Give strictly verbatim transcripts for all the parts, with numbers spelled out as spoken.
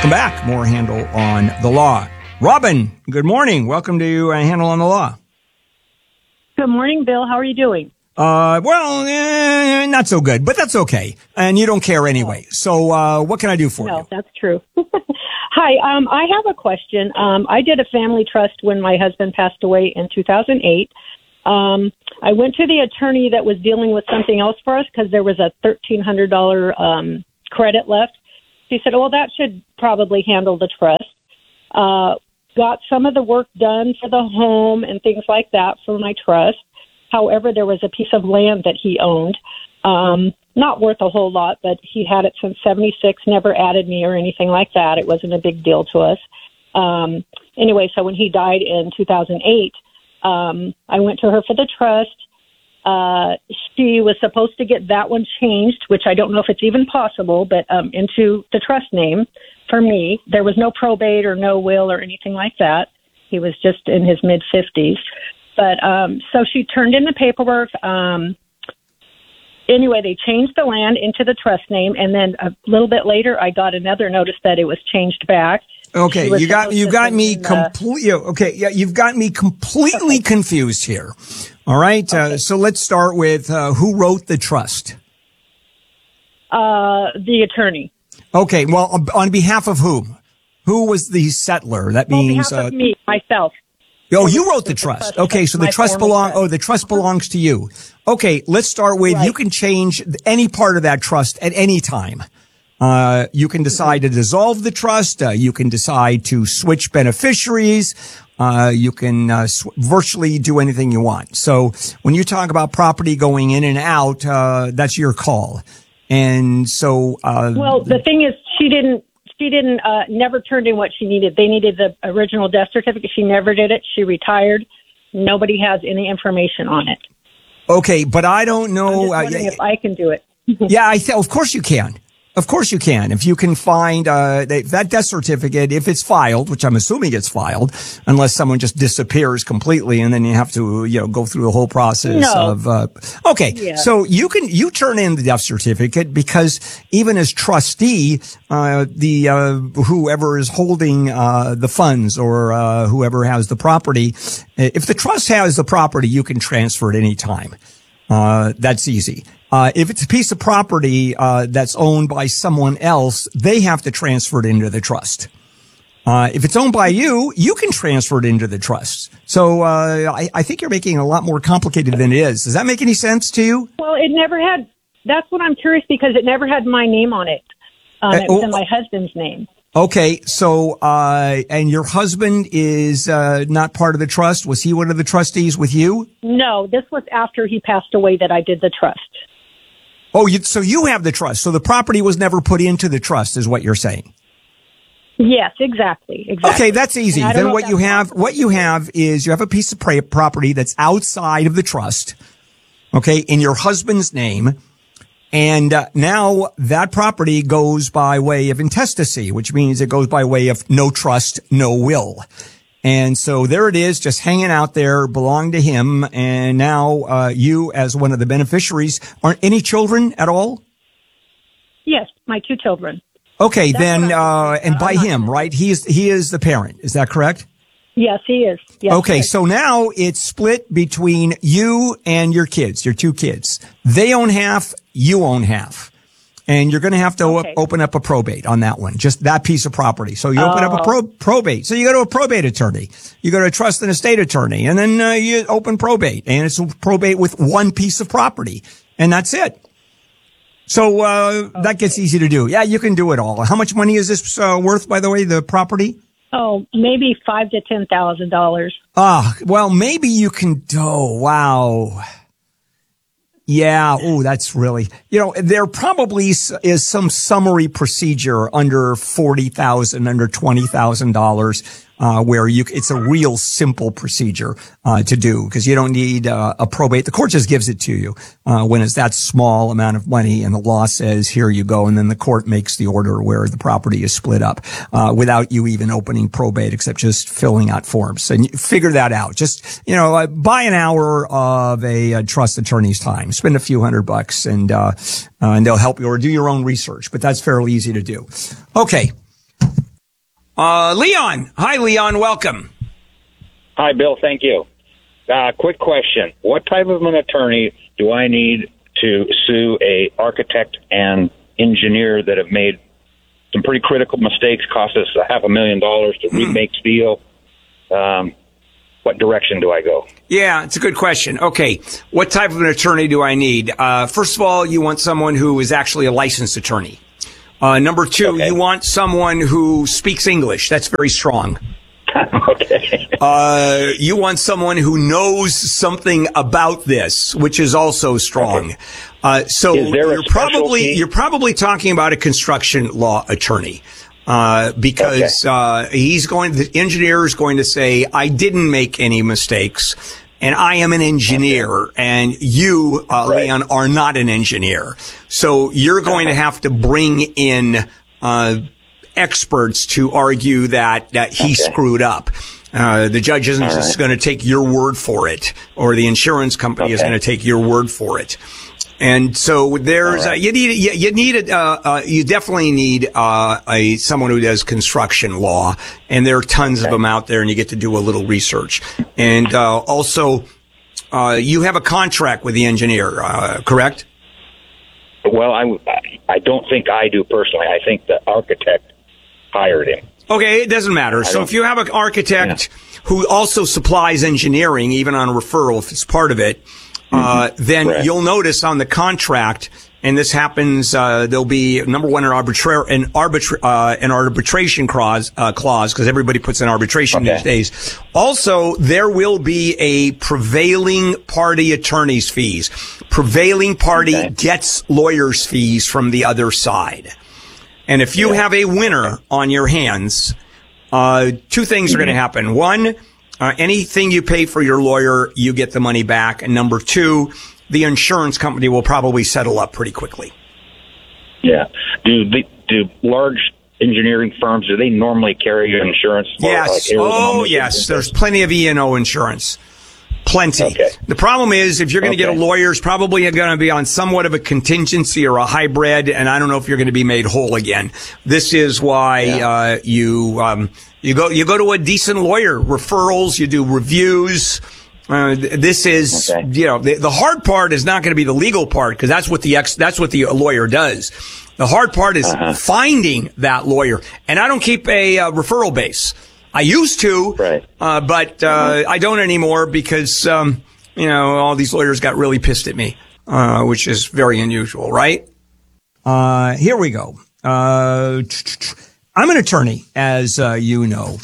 Welcome back. More Handle on the Law. Robin, good morning. Welcome to uh, Handle on the Law. Good morning, Bill. How are you doing? Uh, well, eh, not so good, but that's okay. And you don't care anyway. So, uh, what can I do for no, you? No, that's true. Hi, um, I have a question. Um, I did a family trust when my husband passed away in two thousand eight. Um, I went to the attorney that was dealing with something else for us because there was a thirteen hundred dollars um, credit left. She said, well, that should probably handle the trust. Uh, got some of the work done for the home and things like that for my trust. However, there was a piece of land that he owned, um, not worth a whole lot, but he had it since seventy-six, never added me or anything like that. It wasn't a big deal to us. Um, anyway, so when he died in two thousand eight, um, I went to her for the trust. Uh, she was supposed to get that one changed, which I don't know if it's even possible, but um, into the trust name for me. There was no probate or no will or anything like that. He was just in his mid-fifties. But um, so she turned in the paperwork. Um, anyway, they changed the land into the trust name, and then a little bit later, I got another notice that it was changed back. Okay, you got you got me completely. Okay, yeah, you've got me completely okay. confused here. All right, okay. uh, so let's start with uh, who wrote the trust. Uh, the attorney. Okay, well, on behalf of whom? Who was the settler? That means on behalf uh, of me, myself. Oh, you wrote the trust. Okay, so the trust belong. Oh, the trust belongs to you. Okay, let's start with you can change any part of that trust at any time. Uh, you can decide to dissolve the trust. Uh, you can decide to switch beneficiaries. Uh, you can uh, sw- virtually do anything you want. So when you talk about property going in and out, uh, that's your call. And so, uh, well, the thing is, she didn't. She didn't, uh, never turned in what she needed. They needed the original death certificate. She never did it. She retired. Nobody has any information on it. Okay, but I don't know. I'm just wondering uh, if I can do it. Yeah, I th- of course you can. Of course you can. If you can find uh that death certificate, if it's filed, which I'm assuming it's filed, unless someone just disappears completely and then you have to, you know, go through the whole process no. of uh okay. Yeah. So you can you turn in the death certificate because even as trustee, uh the uh whoever is holding uh the funds or uh whoever has the property, if the trust has the property, you can transfer at any time. Uh that's easy. Uh, if it's a piece of property, uh, that's owned by someone else, they have to transfer it into the trust. Uh, if it's owned by you, you can transfer it into the trust. So, uh, I, I think you're making it a lot more complicated than it is. Does that make any sense to you? Well, it never had, that's what I'm curious because it never had my name on it. Um, it was uh, in my husband's name. Okay. So, uh, and your husband is, uh, not part of the trust. Was he one of the trustees with you? No, this was after he passed away that I did the trust. Oh, you, so you have the trust. So the property was never put into the trust is what you're saying. Yes, exactly. Exactly. Okay, that's easy. Then what you have, possible. what you have is you have a piece of property that's outside of the trust. Okay. In your husband's name. And uh, now that property goes by way of intestacy, which means it goes by way of no trust, no will. And so there it is, just hanging out there, belong to him. And now, uh, you as one of the beneficiaries, aren't any children at all? Yes, my two children. Okay, That's then, uh, and by him, right? He is, he is the parent. Is that correct? Yes, he is. Yes, okay, yes. So now it's split between you and your kids, your two kids. They own half, you own half. And you're going to have to okay. o- open up a probate on that one, just that piece of property. So you open oh. up a pro- probate. So you go to a probate attorney. You go to a trust and estate attorney. And then uh, you open probate. And it's a probate with one piece of property. And that's it. So uh okay. that gets easy to do. Yeah, you can do it all. How much money is this uh, worth, by the way, the property? Oh, maybe five to ten thousand dollars. Ah, well, maybe you can. Oh, wow. Yeah. Oh, that's really, you know, there probably is some summary procedure under forty thousand, under twenty thousand dollars, uh, where you, it's a real simple procedure, uh, to do because you don't need, uh, a probate. The court just gives it to you, uh, when it's that small amount of money and the law says, here you go. And then the court makes the order where the property is split up, uh, without you even opening probate except just filling out forms. And you figure that out. Just, you know, uh, buy an hour of a, a trust attorney's time. Spend a few hundred bucks and, uh, uh, and they'll help you or do your own research, but that's fairly easy to do. Okay. Uh, Leon. Hi, Leon. Welcome. Hi, Bill. Thank you. Uh, quick question. What type of an attorney do I need to sue a architect and engineer that have made some pretty critical mistakes, cost us a half a million dollars to remake steel? Um, what direction do I go? Yeah, it's a good question. Okay, what type of an attorney do I need? Uh, first of all, you want someone who is actually a licensed attorney. Uh, number two, okay. You want someone who speaks English. That's very strong. Okay. Uh, you want someone who knows something about this, which is also strong. Okay. Uh, so you're probably, you're probably talking about a construction law attorney. Uh, because, okay. uh, he's going, the engineer is going to say, I didn't make any mistakes and I am an engineer okay. and you, uh, right. Leon, are not an engineer. So you're going okay. to have to bring in, uh, experts to argue that, that he okay. screwed up. Uh, the judge isn't All just right. going to take your word for it, or the insurance company okay. is going to take your word for it. And so there's, right. uh, you need, you, you need, uh, uh, you definitely need, uh, a, someone who does construction law. And there are tons okay. of them out there, and you get to do a little research. And, uh, also, uh, you have a contract with the engineer, uh, correct? Well, I, I don't think I do personally. I think the architect hired him. Okay, it doesn't matter. So if you have an architect yeah. who also supplies engineering, even on a referral, if it's part of it, Uh, then right. you'll notice on the contract, and this happens, uh, there'll be number one, an arbitra- an arbitra- uh, an arbitration clause, uh, clause, because everybody puts an arbitration okay. these days. Also, there will be a prevailing party attorney's fees. Prevailing party okay. gets lawyer's fees from the other side. And if you yeah. have a winner on your hands, uh, two things mm-hmm. are going to happen. One, Uh, anything you pay for your lawyer, you get the money back. And number two, the insurance company will probably settle up pretty quickly. Yeah. Do the, do large engineering firms, do they normally carry your insurance? Yes. Like oh, yes. There's plenty of E and O insurance. Plenty. Okay. The problem is, if you're going to okay. get a lawyer, it's probably going to be on somewhat of a contingency or a hybrid, and I don't know if you're going to be made whole again. This is why yeah. uh you um you go you go to a decent lawyer. Referrals, you do reviews. Uh, this is okay. you know the, the hard part is not going to be the legal part, because that's what the ex that's what the lawyer does. The hard part is uh-huh. finding that lawyer, and I don't keep a uh, referral base. I used to, right. uh, but, uh, mm-hmm. I don't anymore because, um, you know, all these lawyers got really pissed at me, uh, which is very unusual, right? Uh, here we go. Uh, I'm an attorney, as, uh, you know,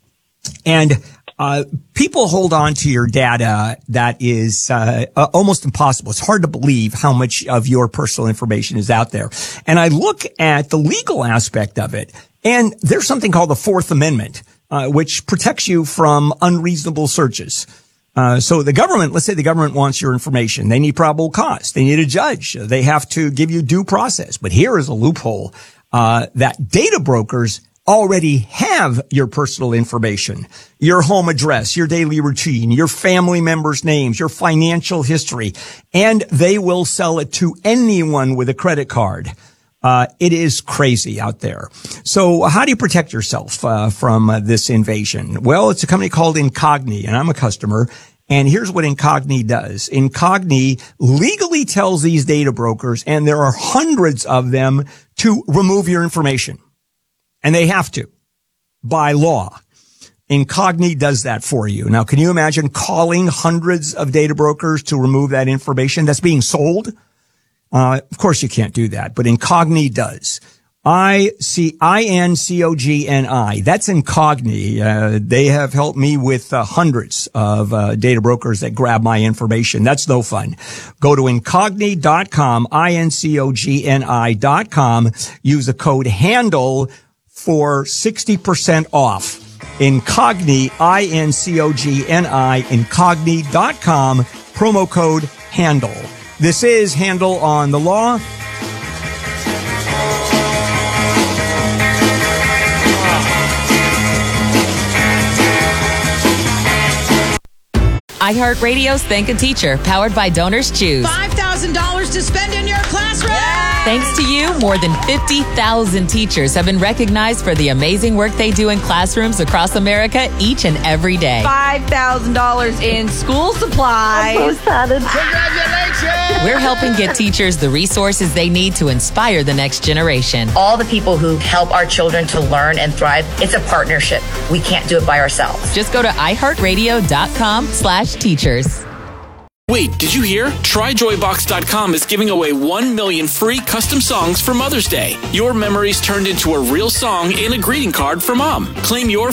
and, uh, people hold on to your data that is, uh, uh, almost impossible. It's hard to believe how much of your personal information is out there. And I look at the legal aspect of it, and there's something called the Fourth Amendment. Uh, which protects you from unreasonable searches. Uh, so the government, let's say the government wants your information. They need probable cause. They need a judge. They have to give you due process. But here is a loophole, uh, that data brokers already have your personal information, your home address, your daily routine, your family members' names, your financial history, and they will sell it to anyone with a credit card. Uh, it is crazy out there. So how do you protect yourself, uh, from uh, this invasion? Well, it's a company called Incogni, and I'm a customer. And here's what Incogni does. Incogni legally tells these data brokers, and there are hundreds of them, to remove your information. And they have to, by law. Incogni does that for you. Now, can you imagine calling hundreds of data brokers to remove that information that's being sold? Uh, of course you can't do that, but Incogni does. I C I N C O G N I. That's Incogni. Uh, they have helped me with uh, hundreds of uh, data brokers that grab my information. That's no fun. Go to incogni dot com, I N C O G N I dot com. Use the code HANDLE for sixty percent off. Incogni, I N C O G N I, incogni dot com, promo code HANDLE. This is Handle on the Law. iHeartRadio's Thank a Teacher, powered by Donors Choose. five thousand dollars to spend in your classroom. Yeah! Thanks to you, more than fifty thousand teachers have been recognized for the amazing work they do in classrooms across America each and every day. five thousand dollars in school supplies. I'm so excited. Congratulations! We're helping get teachers the resources they need to inspire the next generation. All the people who help our children to learn and thrive, it's a partnership. We can't do it by ourselves. Just go to iHeartRadio.com slash teachers. Wait, did you hear? Try Joy Box dot com is giving away one million free custom songs for Mother's Day. Your memories turned into a real song and a greeting card for Mom. Claim your